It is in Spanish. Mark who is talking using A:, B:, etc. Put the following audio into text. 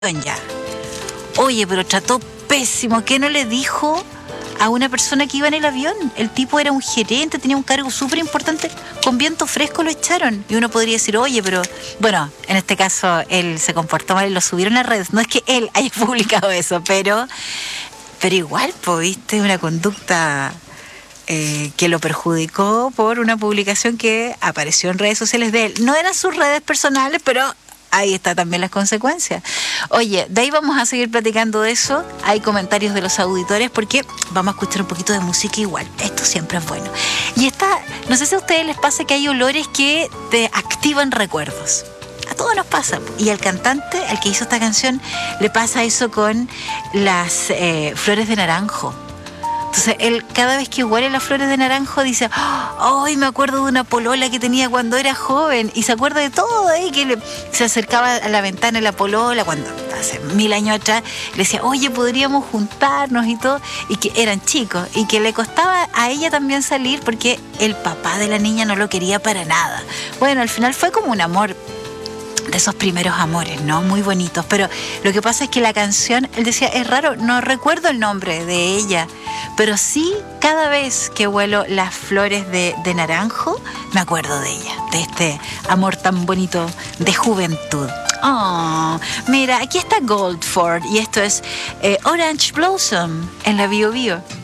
A: ya. Oye, pero trató pésimo. ¿Qué no le dijo a una persona que iba en el avión? El tipo era un gerente, tenía un cargo súper importante. Con viento fresco lo echaron. Y uno podría decir, oye, pero... Bueno, en este caso él se comportó mal y lo subieron a redes. No es que él haya publicado eso, pero igual, pues, viste, una conducta que lo perjudicó por una publicación que apareció en redes sociales de él. No eran sus redes personales, pero... ahí está también las consecuencias. Oye, de ahí vamos a seguir platicando de eso. Hay comentarios de los auditores porque vamos a escuchar un poquito de música igual. Esto siempre es bueno. Y no sé si a ustedes les pasa que hay olores que te activan recuerdos. A todos nos pasa. Y al cantante, al que hizo esta canción, le pasa eso con las flores de naranjo. Entonces, él cada vez que huele las flores de naranjo dice, ¡ay, me acuerdo de una polola que tenía cuando era joven! Y se acuerda de todo ahí, que se acercaba a la ventana de la polola cuando hace 1000 años atrás, le decía, oye, podríamos juntarnos y todo, y que eran chicos, y que le costaba a ella también salir porque el papá de la niña no lo quería para nada. Bueno, al final fue como un amor de esos primeros amores, ¿no? Muy bonitos. Pero lo que pasa es que la canción, él decía, es raro, no recuerdo el nombre de ella, pero sí, cada vez que huelo las flores de naranjo, me acuerdo de ella, de este amor tan bonito de juventud. Oh, mira, aquí está Goldford y esto es Orange Blossom en la Bio Bio.